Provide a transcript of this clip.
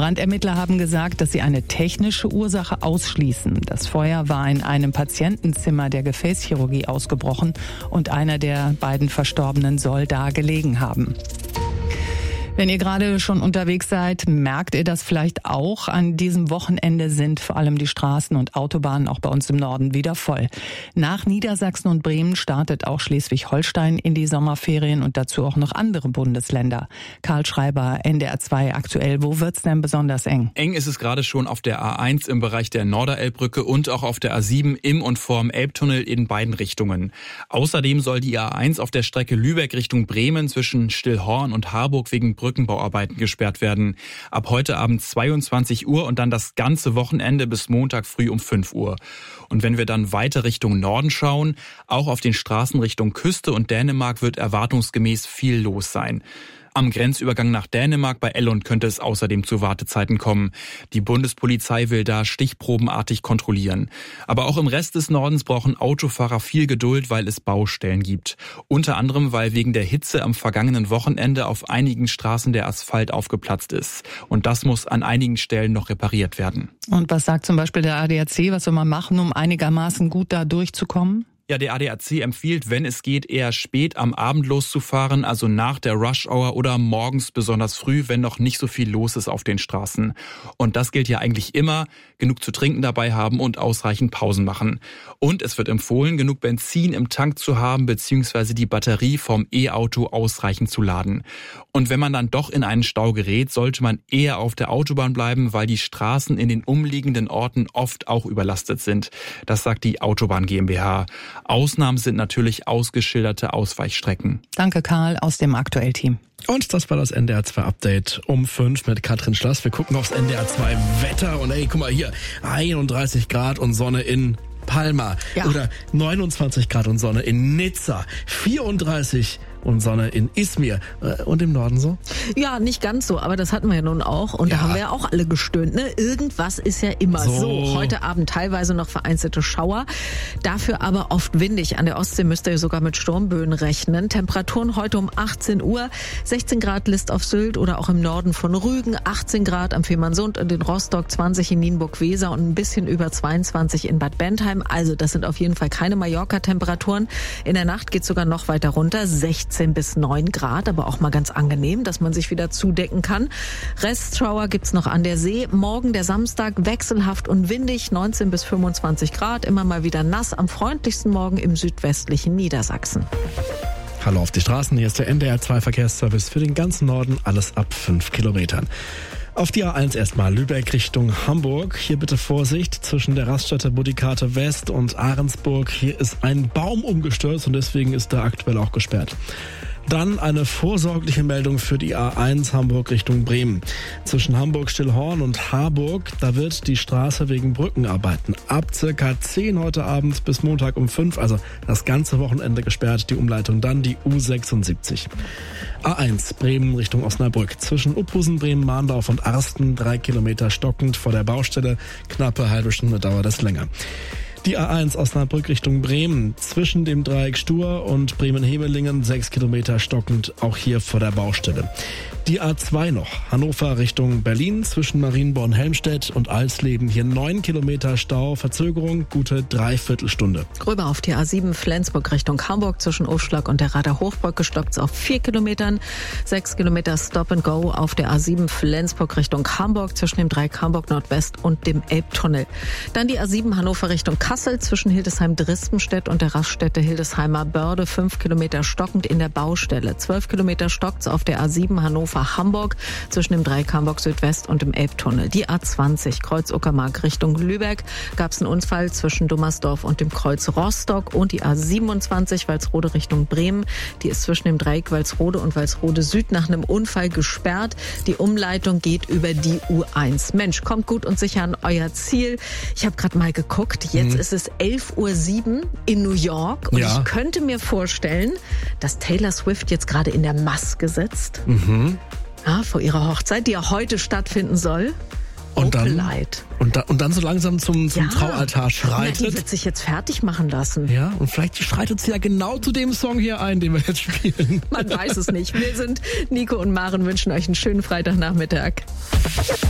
Brandermittler haben gesagt, dass sie eine technische Ursache ausschließen. Das Feuer war in einem Patientenzimmer der Gefäßchirurgie ausgebrochen und einer der beiden Verstorbenen soll da gelegen haben. Wenn ihr gerade schon unterwegs seid, merkt ihr das vielleicht auch. An diesem Wochenende sind vor allem die Straßen und Autobahnen auch bei uns im Norden wieder voll. Nach Niedersachsen und Bremen startet auch Schleswig-Holstein in die Sommerferien und dazu auch noch andere Bundesländer. Karl Schreiber, NDR 2 aktuell. Wo wird's denn besonders eng? Eng ist es gerade schon auf der A1 im Bereich der Norderelbbrücke und auch auf der A7 im und vorm Elbtunnel in beiden Richtungen. Außerdem soll die A1 auf der Strecke Lübeck Richtung Bremen zwischen Stillhorn und Harburg wegen Brückenbauarbeiten gesperrt werden. Ab heute Abend 22 Uhr und dann das ganze Wochenende bis Montag früh um 5 Uhr. Und wenn wir dann weiter Richtung Norden schauen, auch auf den Straßen Richtung Küste und Dänemark wird erwartungsgemäß viel los sein. Am Grenzübergang nach Dänemark bei Ellund könnte es außerdem zu Wartezeiten kommen. Die Bundespolizei will da stichprobenartig kontrollieren. Aber auch im Rest des Nordens brauchen Autofahrer viel Geduld, weil es Baustellen gibt. Unter anderem, weil wegen der Hitze am vergangenen Wochenende auf einigen Straßen der Asphalt aufgeplatzt ist. Und das muss an einigen Stellen noch repariert werden. Und was sagt zum Beispiel der ADAC? Was soll man machen, um einigermaßen gut da durchzukommen? Ja, der ADAC empfiehlt, wenn es geht, eher spät am Abend loszufahren, also nach der Rush-Hour oder morgens besonders früh, wenn noch nicht so viel los ist auf den Straßen. Und das gilt ja eigentlich immer, genug zu trinken dabei haben und ausreichend Pausen machen. Und es wird empfohlen, genug Benzin im Tank zu haben bzw. die Batterie vom E-Auto ausreichend zu laden. Und wenn man dann doch in einen Stau gerät, sollte man eher auf der Autobahn bleiben, weil die Straßen in den umliegenden Orten oft auch überlastet sind. Das sagt die Autobahn GmbH. Ausnahmen sind natürlich ausgeschilderte Ausweichstrecken. Danke, Karl, aus dem Aktuell-Team. Und das war das NDR 2 Update um 5 mit Katrin Schlass. Wir gucken aufs NDR 2 Wetter und guck mal hier, 31 Grad und Sonne in Palma. Ja. Oder 29 Grad und Sonne in Nizza. 34 und Sonne in Izmir. Und im Norden so? Ja, nicht ganz so, aber das hatten wir ja nun auch. Und da haben wir ja auch alle gestöhnt. Ne? Irgendwas ist ja immer so. Heute Abend teilweise noch vereinzelte Schauer. Dafür aber oft windig. An der Ostsee müsst ihr sogar mit Sturmböen rechnen. Temperaturen heute um 18 Uhr. 16 Grad List auf Sylt oder auch im Norden von Rügen. 18 Grad am Fehmarnsund und in Rostock. 20 in Nienburg-Weser und ein bisschen über 22 in Bad Bentheim. Also das sind auf jeden Fall keine Mallorca-Temperaturen. In der Nacht geht es sogar noch weiter runter. 16 bis 9 Grad, aber auch mal ganz angenehm, dass man sich wieder zudecken kann. Restschauer gibt's noch an der See. Morgen der Samstag wechselhaft und windig, 19 bis 25 Grad, immer mal wieder nass. Am freundlichsten Morgen im südwestlichen Niedersachsen. Hallo auf die Straßen, hier ist der NDR 2 Verkehrsservice für den ganzen Norden, alles ab 5 Kilometern. Auf die A1 erstmal Lübeck Richtung Hamburg. Hier bitte Vorsicht zwischen der Raststätte Budikate West und Ahrensburg. Hier ist ein Baum umgestürzt und deswegen ist da aktuell auch gesperrt. Dann eine vorsorgliche Meldung für die A1 Hamburg Richtung Bremen. Zwischen Hamburg-Stillhorn und Harburg, da wird die Straße wegen Brückenarbeiten ab circa 10 heute Abend bis Montag um 5, also das ganze Wochenende gesperrt, die Umleitung dann die U76. A1 Bremen Richtung Osnabrück. Zwischen Uphusen, Bremen, Mahndorf und Arsten 3 Kilometer stockend vor der Baustelle. Knappe halbe Stunde dauert es länger. Die A1 Osnabrück Richtung Bremen, zwischen dem Dreieck Stur und Bremen-Hemelingen 6 Kilometer stockend, auch hier vor der Baustelle. Die A2 noch, Hannover Richtung Berlin, zwischen Marienborn-Helmstedt und Alsleben, hier 9 Kilometer Stau, Verzögerung, gute Dreiviertelstunde. Rüber auf die A7 Flensburg Richtung Hamburg, zwischen Oschlag und der Rader Hochbrücke stockt es auf 4 Kilometern, 6 Kilometer Stop and Go auf der A7 Flensburg Richtung Hamburg, zwischen dem Dreieck Hamburg Nordwest und dem Elbtunnel. Dann die A7 Hannover Richtung Kassel, zwischen Hildesheim-Drispenstedt und der Raststätte Hildesheimer Börde, 5 Kilometer stockend in der Baustelle. 12 Kilometer stockt es auf der A7 Hannover-Hamburg, zwischen dem Dreieck Hamburg Südwest und dem Elbtunnel. Die A20 Kreuz Uckermark Richtung Lübeck, gab es einen Unfall zwischen Dummersdorf und dem Kreuz Rostock, und die A27 Walsrode Richtung Bremen, die ist zwischen dem Dreieck Walsrode und Walsrode Süd nach einem Unfall gesperrt. Die Umleitung geht über die U1. Mensch, kommt gut und sicher an euer Ziel. Ich habe gerade mal geguckt, jetzt ist es 11:07 Uhr in New York und ich könnte mir vorstellen, dass Taylor Swift jetzt gerade in der Maske sitzt. Ja, vor ihrer Hochzeit, die ja heute stattfinden soll. Und dann so langsam zum Traualtar schreitet. Ja, die wird sich jetzt fertig machen lassen. Ja, und vielleicht schreitet sie ja genau zu dem Song hier ein, den wir jetzt spielen. Man weiß es nicht. Wir sind Nico und Maren, wünschen euch einen schönen Freitagnachmittag.